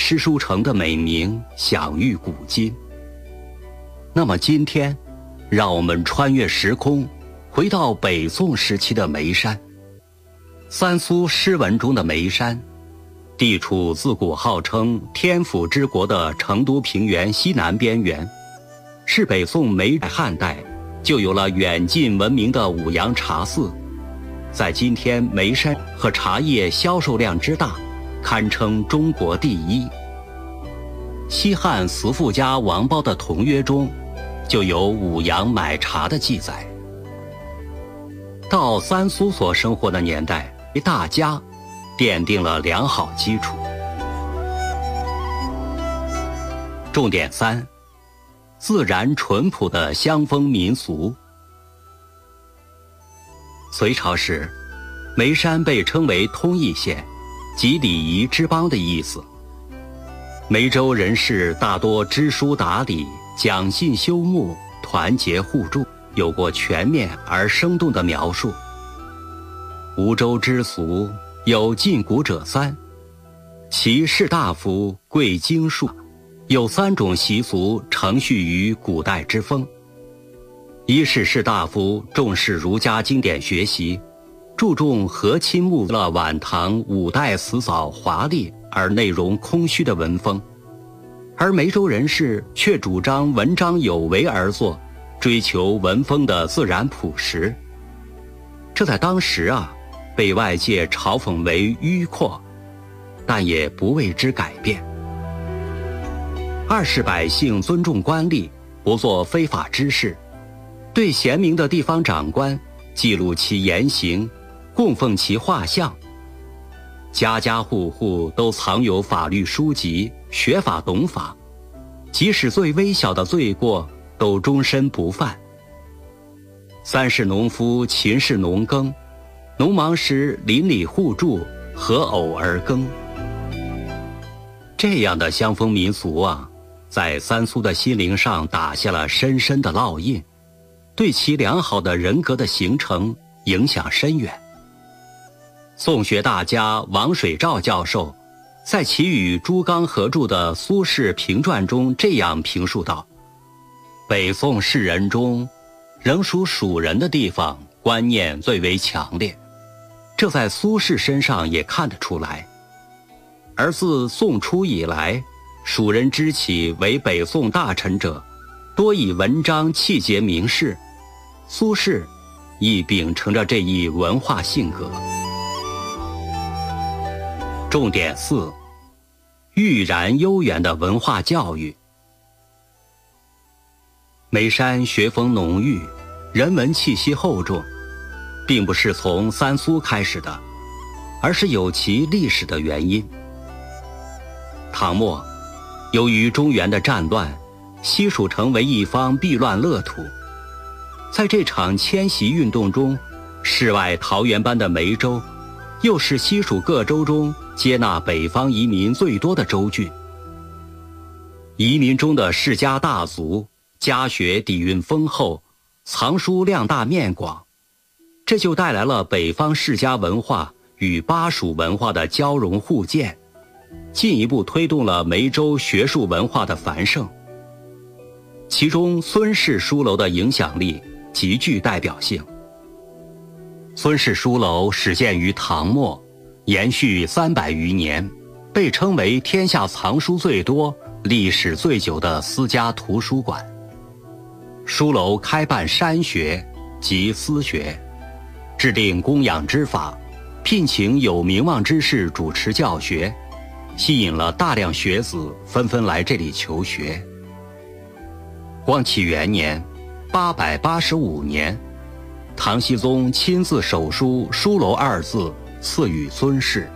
诗书城的美名享誉古今。那么今天，让我们穿越时空，回到北宋时期的眉山。三苏诗文中的眉山，地处自古号称天府之国的成都平原西南边缘，是北宋眉汉代就有了远近闻名的五羊茶肆。在今天眉山和茶叶销售量之大，堪称中国第一。西汉慈父家王褒的《同约》中就有五羊买茶的记载。到三苏所生活的年代，为大家奠定了良好基础。重点3：自然淳朴的乡风民俗。隋朝时，眉山被称为通义县，即礼仪之邦的意思。眉州人士大多知书达理，讲信修睦，团结互助，有过全面而生动的描述。梧州之俗有禁古者3，其士大夫贵经术，有3种习俗承续于古代之风。一是士大夫重视儒家经典学习，注重和亲睦了晚唐5代辞藻华丽而内容空虚的文风，而眉州人士却主张文章有为而作，追求文风的自然朴实。这在当时被外界嘲讽为迂阔，但也不为之改变。二是百姓尊重官吏，不做非法之事，对贤明的地方长官记录其言行，供奉其画像。家家户户都藏有法律书籍，学法懂法，即使最微小的罪过都终身不犯。三是农夫勤事农耕，农忙时邻里互助，合偶而耕。这样的乡风民俗在三苏的心灵上打下了深深的烙印，对其良好的人格的形成影响深远。宋学大家王水照教授在其与朱刚合著的《苏轼评传》中这样评述道：北宋士人中，仍属蜀人的地方观念最为强烈，这在苏轼身上也看得出来。而自宋初以来，蜀人之起为北宋大臣者，多以文章气节名士，苏轼亦秉承着这一文化性格。重点4：郁然悠远的文化教育。眉山学风浓郁，人文气息厚重，并不是从三苏开始的，而是有其历史的原因。唐末，由于中原的战乱，西蜀成为一方避乱乐土。在这场迁徙运动中，世外桃源般的眉州，又是西蜀各州中接纳北方移民最多的州郡。移民中的世家大族，家学底蕴丰厚，藏书量大面广，这就带来了北方世家文化与巴蜀文化的交融互鉴，进一步推动了眉州学术文化的繁盛。其中孙氏书楼的影响力极具代表性。孙氏书楼始建于唐末，延续300余年，被称为天下藏书最多、历史最久的私家图书馆。书楼开办山学及私学，制定供养之法，聘请有名望之士主持教学，吸引了大量学子纷纷来这里求学。光启元年885年，唐僖宗亲自手书书楼2字，赐予孙氏。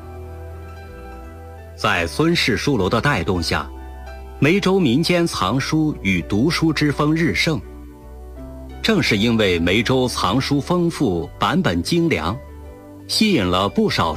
在孙氏书楼的带动下，眉州民间藏书与读书之风日盛。正是因为眉州藏书丰富，版本精良，吸引了不少